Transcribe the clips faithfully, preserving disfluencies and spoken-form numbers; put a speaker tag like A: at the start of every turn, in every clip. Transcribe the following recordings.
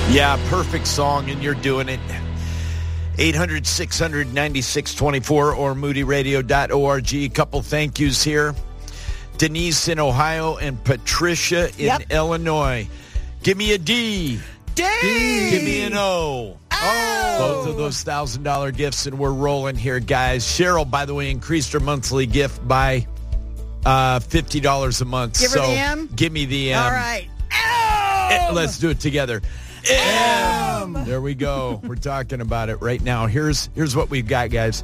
A: Yeah, perfect song, and you're doing it. eight hundred, six hundred, ninety-six twenty-four or moody radio dot org. A couple thank yous here. Denise in Ohio and Patricia in yep. Illinois. Give me a D.
B: D.
A: Give me an O.
B: Oh.
A: Both of those one thousand dollars gifts, and we're rolling here, guys. Cheryl, by the way, increased her monthly gift by uh, fifty dollars a month.
B: Give her
A: so
B: the M?
A: Give me the M.
B: All right. M.
A: Let's do it together. M. M. There we go. We're talking about it right now. Here's here's what we've got, guys.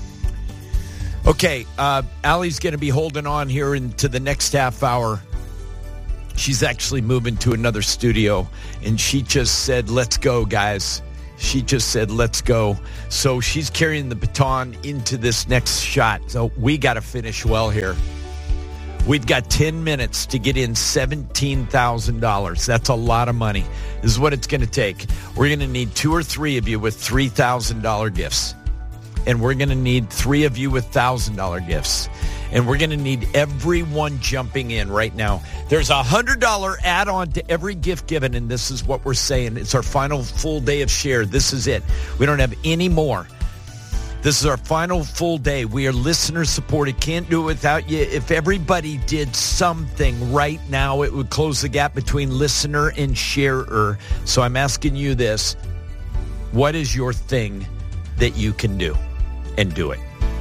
A: Okay, uh, Allie's going to be holding on here into the next half hour. She's actually moving to another studio, and she just said, let's go, guys. She just said, let's go. So she's carrying the baton into this next shot. So we got to finish well here. We've got ten minutes to get in seventeen thousand dollars. That's a lot of money. This is what it's going to take. We're going to need two or three of you with three thousand dollars gifts. And we're going to need three of you with one thousand dollars gifts. And we're going to need everyone jumping in right now. There's a one hundred dollars add-on to every gift given, and this is what we're saying. It's our final full day of share. This is it. We don't have any more. This is our final full day. We are listener-supported. Can't do it without you. If everybody did something right now, it would close the gap between listener and sharer. So I'm asking you this. What is your thing that you can do? And do it.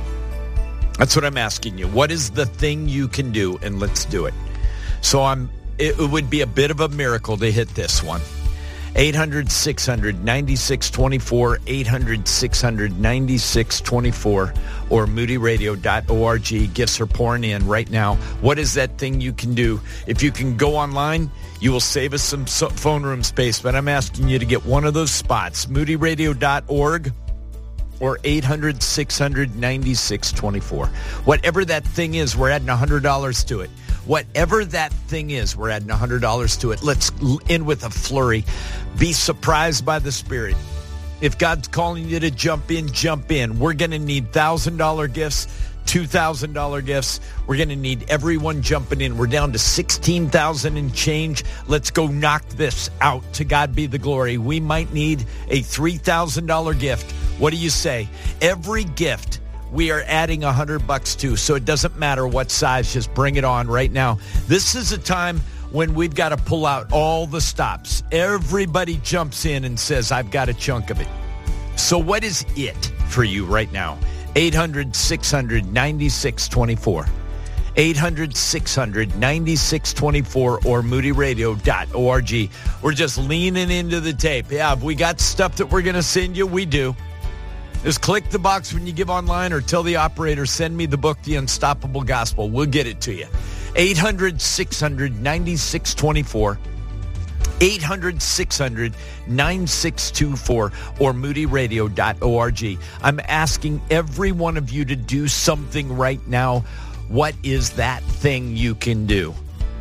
A: That's what I'm asking you. What is the thing you can do? And let's do it. So I'm. It would be a bit of a miracle to hit this one. eight hundred, six hundred, ninety-six twenty-four, eight hundred, six hundred, ninety-six twenty-four, or moody radio dot org. Gifts are pouring in right now. What is that thing you can do? If you can go online, you will save us some phone room space, but I'm asking you to get one of those spots, moody radio dot org or eight hundred, six hundred, ninety-six twenty-four. Whatever that thing is, we're adding one hundred dollars to it. Whatever that thing is, we're adding one hundred dollars to it. Let's end with a flurry. Be surprised by the Spirit. If God's calling you to jump in, jump in. We're going to need one thousand dollars gifts, two thousand dollars gifts. We're going to need everyone jumping in. We're down to sixteen thousand dollars and change. Let's go knock this out. To God be the glory. We might need a three thousand dollars gift. What do you say? Every gift we are adding a hundred bucks to, so it doesn't matter what size, just bring it on right now. This is a time when we've got to pull out all the stops. Everybody jumps in and says, I've got a chunk of it. So what is it for you right now? eight hundred, six hundred, ninety-six twenty-four. eight hundred, six hundred, ninety-six twenty-four or moody radio dot org. We're just leaning into the tape. Yeah, have we got stuff that we're going to send you? We do. Just click the box when you give online or tell the operator, send me the book, The Unstoppable Gospel. We'll get it to you. eight hundred, six hundred, ninety-six twenty-four. eight hundred, six hundred, ninety-six twenty-four or moody radio dot org. I'm asking every one of you to do something right now. What is that thing you can do?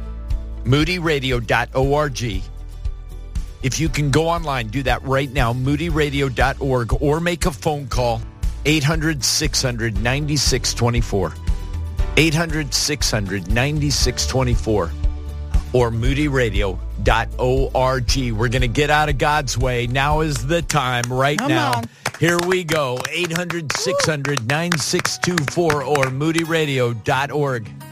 A: moody radio dot org. If you can go online, do that right now, moody radio dot org, or make a phone call, eight hundred, six hundred, ninety-six twenty-four. eight hundred, six hundred, ninety-six twenty-four, or moody radio dot org. We're going to get out of God's way. Now is the time, right
B: Come
A: now.
B: on.
A: Here we go, eight hundred, six hundred, ninety-six twenty-four, or moody radio dot org.